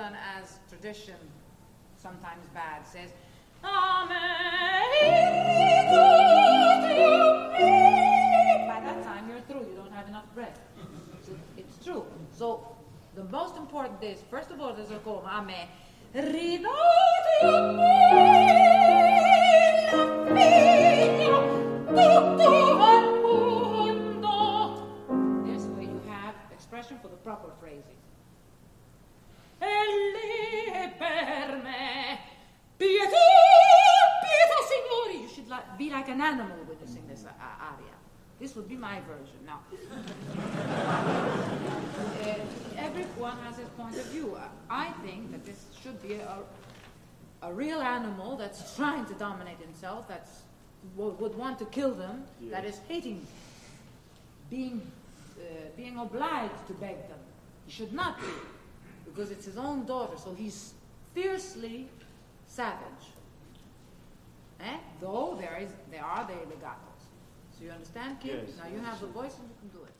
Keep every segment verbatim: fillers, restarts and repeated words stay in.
done as tradition, sometimes bad, says, Amen. By that time, you're through. You don't have enough breath. So it's true. So the most important is, first of all, there's a call, Amen. There's where you have expression for the proper phrasing. You should like, be like an animal when you sing this uh, aria. This would be my version. Now, uh, everyone has his point of view. I think that this should be a, a real animal that's trying to dominate himself, that's w- would want to kill them, yes. That is hating, being, uh, being obliged to beg them. He should not be, because it's his own daughter, so he's fiercely savage. Eh? Though there is, there are the legatos. So you understand, kid? Yes. Now you have the voice and you can do it.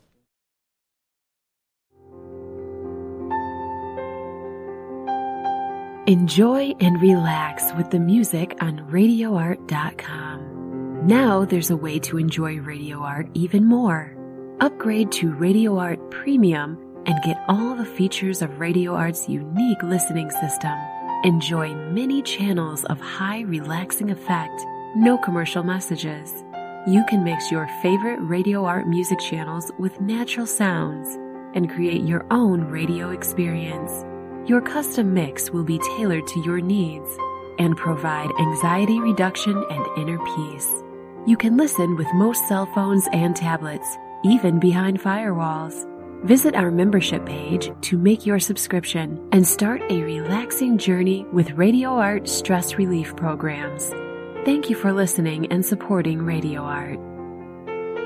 Enjoy and relax with the music on radio art dot com. Now there's a way to enjoy Radio Art even more. Upgrade to Radio Art Premium and get all the features of Radio Art's unique listening system. Enjoy many channels of high relaxing effect, no commercial messages. You can mix your favorite Radio Art music channels with natural sounds and create your own radio experience. Your custom mix will be tailored to your needs and provide anxiety reduction and inner peace. You can listen with most cell phones and tablets, even behind firewalls. Visit our membership page to make your subscription and start a relaxing journey with Radio Art stress relief programs. Thank you for listening and supporting Radio Art.